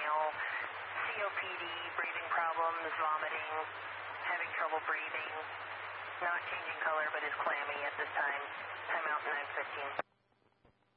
male, COPD, breathing problems, vomiting, having trouble breathing, not changing color but is clammy at this time. Timeout 9:15.